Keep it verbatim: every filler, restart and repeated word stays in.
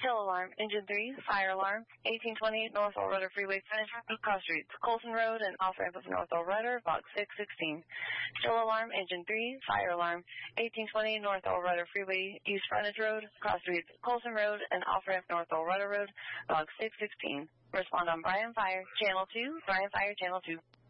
Chill alarm, engine three, fire alarm, eighteen twenty North Old Rudder Freeway, frontage cross streets, Colson Road and off ramp of North Old Rudder, box six sixteen. Chill alarm, engine three, fire alarm, eighteen twenty North Old Rudder Freeway, east frontage road, cross streets, Colson Road and off ramp North Old Rudder Road, box six sixteen. Respond on Bryan Fire, channel two, Bryan Fire, channel two.